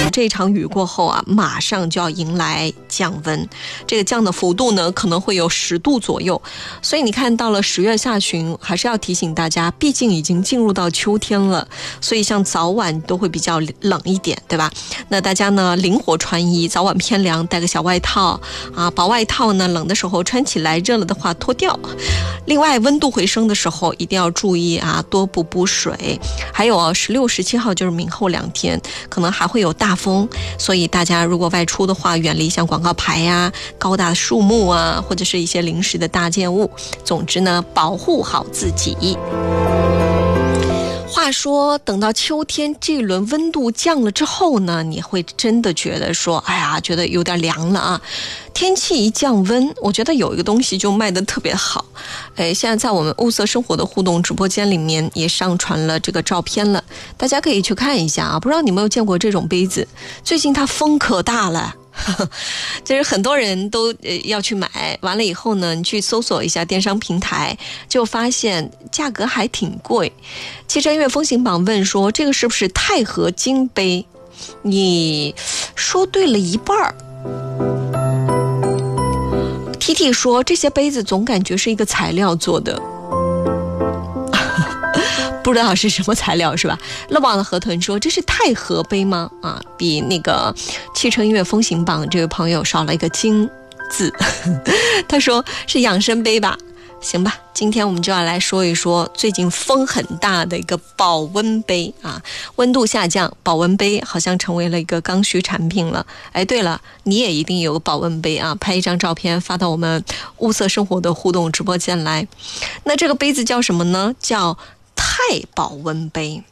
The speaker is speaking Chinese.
这场雨过后啊，马上就要迎来降温，这个降的幅度呢可能会有10度左右，所以你看到了10月下旬，还是要提醒大家，毕竟已经进入到秋天了，所以像早晚都会比较冷一点，对吧？那大家呢灵活穿衣，早晚偏凉带个小外套啊，薄外套呢冷的时候穿起来，热了的话脱掉。另外温度回升的时候一定要注意啊，多补水。还有16、17号就是明后2天可能还会有大风，所以大家如果外出的话，远离像广告牌呀、高大的树木啊，或者是一些临时的大建物，总之呢保护好自己。话说等到秋天这轮温度降了之后呢，你会真的觉得说哎呀，觉得有点凉了啊。天气一降温，我觉得有一个东西就卖得特别好。现在在我们物色生活的互动直播间里面也上传了这个照片了，大家可以去看一下啊。不知道你有没有见过这种杯子，最近它风可大了，就是很多人都要去买，完了以后呢，你去搜索一下电商平台，就发现价格还挺贵。汽车音乐风行榜问说，这个是不是钛合金杯？你说对了一半儿。TT 说，这些杯子总感觉是一个材料做的，不知道是什么材料是吧？乐旺的河豚说，这是钛合杯吗？啊，比那个汽车音乐风行榜这位朋友少了一个金字。他说是养生杯吧？行吧，今天我们就要来说一说最近风很大的一个保温杯啊，温度下降，保温杯好像成为了一个刚需产品了。哎，对了，你也一定有个保温杯啊，拍一张照片发到我们物色生活的互动直播间来。那这个杯子叫什么呢？叫钛保温杯。